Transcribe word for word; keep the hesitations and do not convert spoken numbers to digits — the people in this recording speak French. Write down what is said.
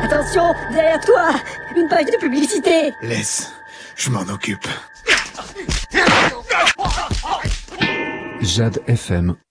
Attention, derrière toi, une page de publicité. Laisse, je m'en occupe. Jade F M.